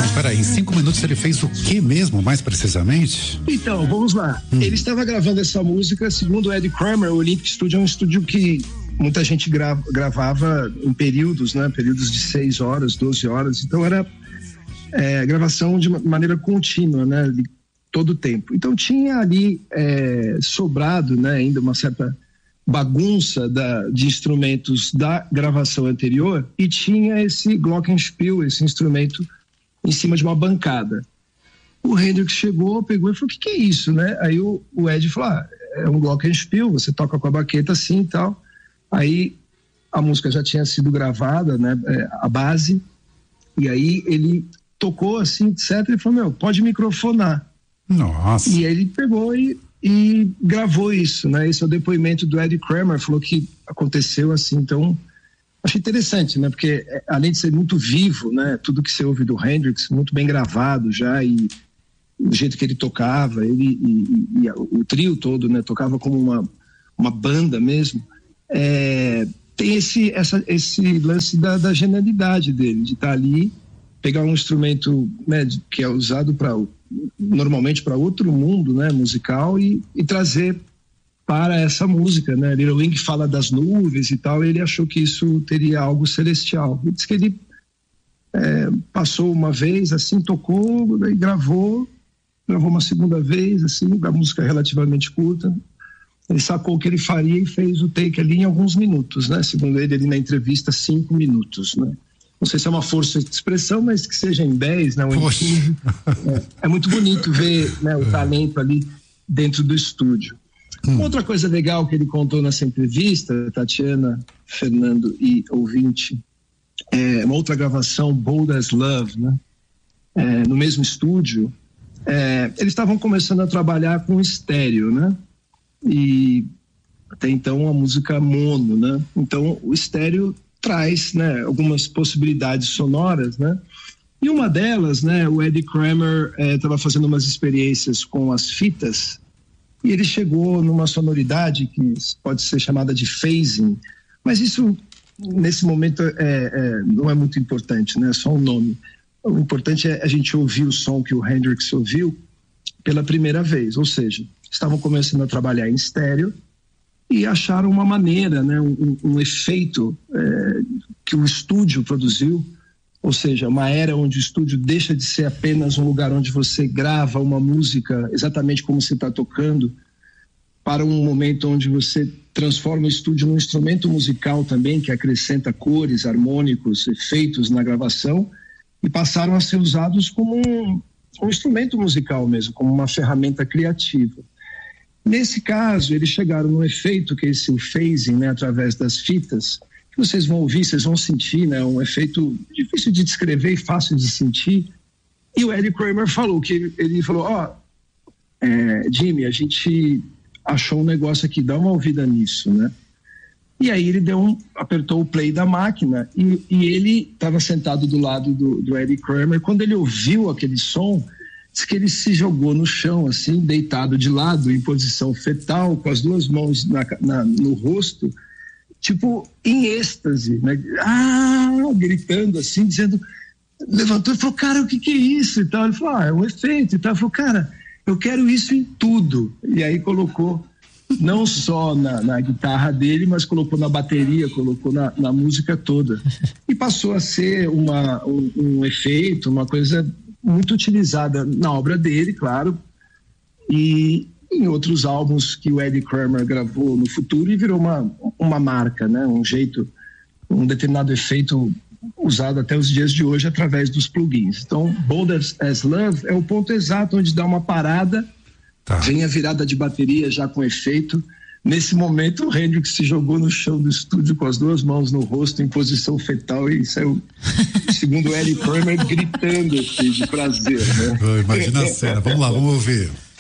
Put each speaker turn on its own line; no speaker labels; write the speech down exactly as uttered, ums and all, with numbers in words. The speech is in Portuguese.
Mas peraí, em cinco minutos ele fez o que mesmo, mais precisamente?
Então, vamos lá. Hum. Ele estava gravando essa música, segundo o Eddie Kramer, o Olympic Studio é um estúdio que muita gente grava, gravava em períodos, né? Períodos de seis horas, doze horas. Então era é, gravação de maneira contínua, né? De todo o tempo. Então tinha ali é, sobrado, né? Ainda uma certa bagunça da, de instrumentos da gravação anterior e tinha esse glockenspiel, esse instrumento em cima de uma bancada. O Hendrix chegou, pegou e falou, o que, que é isso, né? Aí o, o Ed falou, ah, é um glockenspiel, você toca com a baqueta assim e tal. Aí a música já tinha sido gravada, né? É, a base, e aí ele tocou assim, etcétera, e falou, meu, pode microfonar.
Nossa.
E ele pegou e e gravou isso, né? Esse é o depoimento do Eddie Kramer, falou que aconteceu assim. Então achei interessante, né? Porque além de ser muito vivo, né? Tudo que você ouve do Hendrix, muito bem gravado já, e do jeito que ele tocava, ele e, e, e o trio todo, né? Tocava como uma, uma banda mesmo. É, tem esse, essa, esse lance da, da genialidade dele, de estar ali, pegar um instrumento, né? Que é usado para normalmente para outro mundo, né, musical, e, e trazer para essa música, né? Little Wing fala das nuvens e tal, e ele achou que isso teria algo celestial. Ele disse que ele é, passou uma vez, assim, tocou, daí gravou, gravou uma segunda vez, assim, a música relativamente curta. Ele sacou o que ele faria e fez o take ali em alguns minutos, né? Segundo ele, ali na entrevista, cinco minutos, né? Não sei se é uma força de expressão, mas que seja em dez, né? É, é muito bonito ver, né, o talento ali dentro do estúdio. Hum. Outra coisa legal que ele contou nessa entrevista, Tatiana, Fernando e ouvinte, é uma outra gravação, Bold as Love, né? É, no mesmo estúdio. É, eles estavam começando a trabalhar com estéreo, né? E até então a música mono, né? Então o estéreo traz, né, algumas possibilidades sonoras, né? E uma delas, né, o Eddie Kramer estava eh, fazendo umas experiências com as fitas e ele chegou numa sonoridade que pode ser chamada de phasing, mas isso nesse momento é, é, não é muito importante, né? É só um nome. O importante é a gente ouvir o som que o Hendrix ouviu pela primeira vez, ou seja, estavam começando a trabalhar em estéreo e acharam uma maneira, né, um, um efeito é, que o estúdio produziu, ou seja, uma era onde o estúdio deixa de ser apenas um lugar onde você grava uma música exatamente como você está tocando, para um momento onde você transforma o estúdio num instrumento musical também, que acrescenta cores, harmônicos, efeitos na gravação, e passaram a ser usados como um, um instrumento musical mesmo, como uma ferramenta criativa. Nesse caso, eles chegaram num efeito que é esse o phasing, né, através das fitas, que vocês vão ouvir, vocês vão sentir, né, um efeito difícil de descrever e fácil de sentir. E o Eddie Kramer falou que ele, ele falou, ó, oh, é, Jimmy, a gente achou um negócio aqui, dá uma ouvida nisso, né? E aí ele deu um, apertou o play da máquina e, e ele estava sentado do lado do, do Eddie Kramer. Quando ele ouviu aquele som, diz que ele se jogou no chão, assim, deitado de lado, em posição fetal, com as duas mãos na, na, no rosto, tipo, em êxtase, né? Ah, gritando assim, dizendo, levantou e falou, cara, o que que é isso? E tal. Ele falou, ah, é um efeito e tal. Ele falou, cara, eu quero isso em tudo. E aí colocou, não só na, na guitarra dele, mas colocou na bateria, colocou na, na música toda. E passou a ser uma, um, um efeito, uma coisa muito utilizada na obra dele, claro, e em outros álbuns que o Eddie Kramer gravou no futuro, e virou uma, uma marca, né? Um jeito, um determinado efeito usado até os dias de hoje através dos plugins. Então, Bold as, as Love é o ponto exato onde dá uma parada, tá. Vem a virada de bateria já com efeito. Nesse momento, o Hendrix se jogou no chão do estúdio com as duas mãos no rosto, em posição fetal, e saiu, segundo o Eddie Kramer, gritando assim, de prazer, né?
Imagina a cena. Vamos lá, vamos ouvir.